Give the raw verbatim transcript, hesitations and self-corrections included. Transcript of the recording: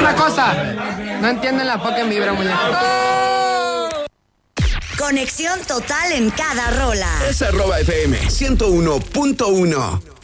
una cosa. No entienden la fucking vibra, muñeco. Conexión total en cada rola. Es arroba F M ciento uno punto uno.